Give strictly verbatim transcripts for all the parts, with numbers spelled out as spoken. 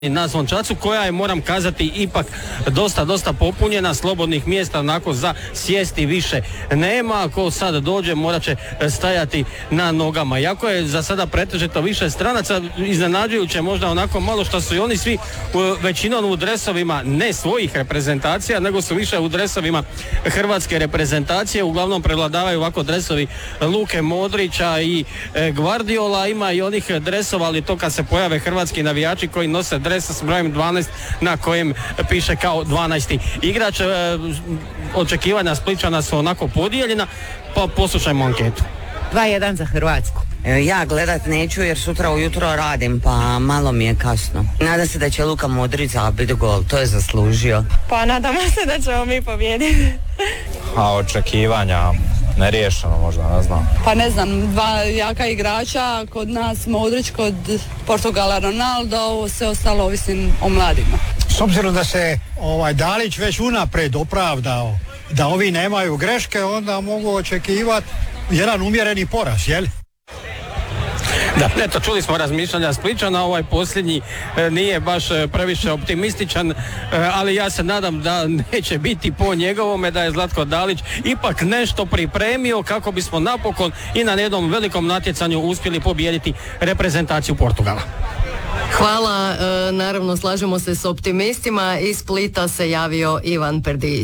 na Zvončacu, koja je, moram kazati, ipak dosta, dosta popunjena, slobodnih mjesta onako za sjesti više nema. Ako sad dođe, morat će stajati na nogama. Iako je za sada pretežito više stranaca, iznenađujuće možda onako malo što su i oni svi većinom u dresovima ne svojih reprezentacija, nego su više u dresovima hrvatske reprezentacije. Uglavnom prevladavaju ovako dresovi Luke Modrića i Guardiola. Ima i onih dresova, ali to kad se pojave hrvatski navijači koji nose dres s brojem dvanaest na kojem piše kao dvanaesti igrač. E, očekivanja Spličana su onako podijeljena, pa poslušajmo anketu. dva jedan za Hrvatsku. Ja gledat neću jer sutra ujutro radim, pa malo mi je kasno. Nadam se da će Luka Modrić zabiti gol, to je zaslužio. Pa nadamo se da ćemo mi pobijediti. A očekivanja neriješeno možda, ne znam. Pa ne znam, dva jaka igrača, kod nas Modrić, kod Portugala Ronaldo, sve ostalo ovisim o mladima. S obzirom da se ovaj Dalić već unaprijed opravdao da ovi nemaju greške, onda mogu očekivati jedan umjereni poraz, jel? Da, eto, čuli smo razmišljanja Spličana, ovaj posljednji e, nije baš e, previše optimističan, e, ali ja se nadam da neće biti po njegovome, da je Zlatko Dalić ipak nešto pripremio kako bismo napokon i na jednom velikom natjecanju uspjeli pobijediti reprezentaciju Portugala. Hvala, e, naravno slažemo se s optimistima. Iz Splita se javio Ivan Perdić.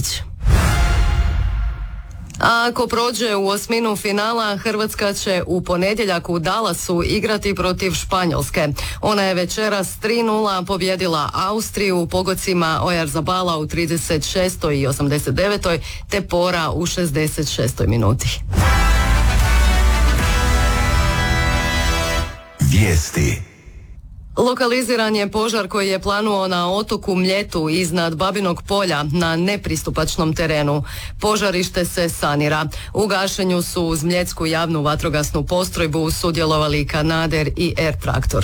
A ako prođe u osminu finala, Hrvatska će u ponedjeljak u Dallasu igrati protiv Španjolske. Ona je večeras tri nula pobjedila Austriju u pogodcima Oyarzabala u trideset šestoj i osamdeset devetoj te Pora u šezdeset šestoj minuti. Vijesti. Lokaliziran je požar koji je planuo na otoku Mljetu iznad Babinog polja na nepristupačnom terenu. Požarište se sanira. U gašenju su uz Mljetsku javnu vatrogasnu postrojbu sudjelovali Kanader i R-traktor.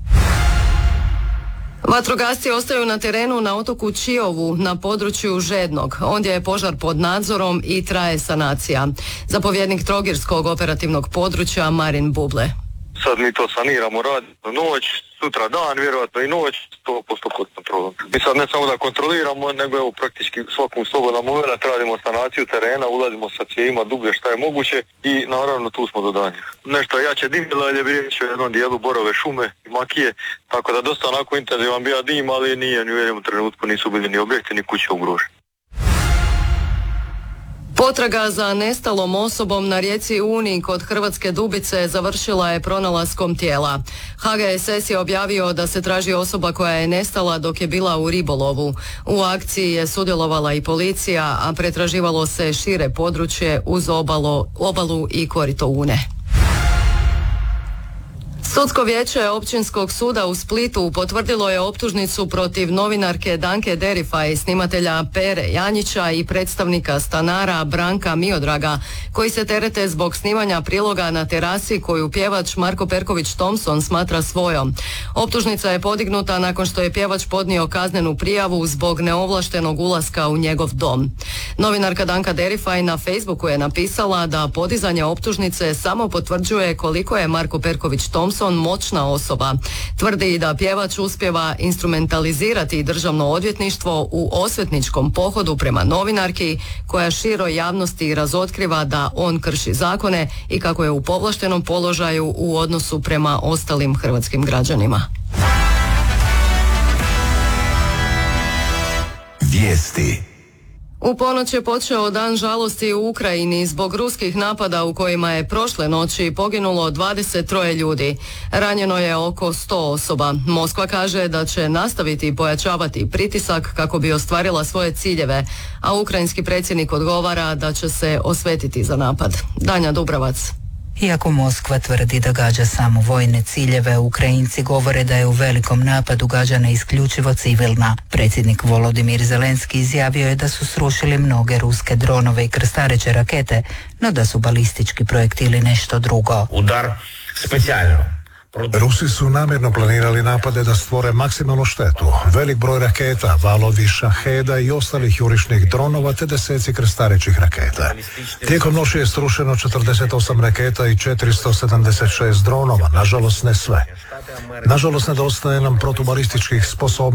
Vatrogasci ostaju na terenu na otoku Čiovu na području Žednog. Ondje je požar pod nadzorom i traje sanacija. Zapovjednik Trogirskog operativnog područja Marin Buble. Sad mi to saniramo, radimo noć, sutra dan, vjerojatno i noć, sto posto pod kontrolom. Mi sad ne samo da kontroliramo, nego evo praktički svakom slobodan moment radimo sanaciju terena, ulazimo sa cijevima dublje šta je moguće i naravno tu smo do danja. Nešto jače dimila je riječ o jednom dijelu Borove šume i Makije, tako da dosta onako intenzivan bio dim, ali nije ni u jednom trenutku nisu bili ni objekti ni kuće ugroženi. Potraga za nestalom osobom na rijeci Uni kod Hrvatske Dubice završila je pronalaskom tijela. H G S S je objavio da se traži osoba koja je nestala dok je bila u ribolovu. U akciji je sudjelovala i policija, a pretraživalo se šire područje uz obalo, obalu i korito Une. Sudsko vijeće Općinskog suda u Splitu potvrdilo je optužnicu protiv novinarke Danke Derifaj, snimatelja Pere Janjića i predstavnika stanara Branka Miodraga, koji se terete zbog snimanja priloga na terasi koju pjevač Marko Perković Thompson smatra svojom. Optužnica je podignuta nakon što je pjevač podnio kaznenu prijavu zbog neovlaštenog ulaska u njegov dom. Novinarka Danka Derifaj na Facebooku je napisala da podizanje optužnice samo potvrđuje koliko je Marko Perković Thompson moćna osoba. Tvrdi da pjevač uspijeva instrumentalizirati državno odvjetništvo u osvetničkom pohodu prema novinarki koja široj javnosti razotkriva da on krši zakone i kako je u povlaštenom položaju u odnosu prema ostalim hrvatskim građanima. Vijesti. U ponoć je počeo dan žalosti u Ukrajini zbog ruskih napada u kojima je prošle noći poginulo dvadeset tri ljudi. Ranjeno je oko sto osoba. Moskva kaže da će nastaviti pojačavati pritisak kako bi ostvarila svoje ciljeve, a ukrajinski predsjednik odgovara da će se osvetiti za napad. Danja Dubravac. Iako Moskva tvrdi da gađa samo vojne ciljeve, Ukrajinci govore da je u velikom napadu gađana isključivo civilna. Predsjednik Volodimir Zelenski izjavio je da su srušili mnoge ruske dronove i krstareće rakete, no da su balistički projektili nešto drugo. Udar specijalno. Rusi su namjerno planirali napade da stvore maksimalnu štetu. Velik broj raketa, valovi šaheda i ostalih jurišnih dronova te deseci krstarećih raketa. Tijekom noći je srušeno četrdeset osam raketa i četiristo sedamdeset šest dronova, nažalost ne sve. Nažalost, nedostaje nam protubalističkih sposobnosti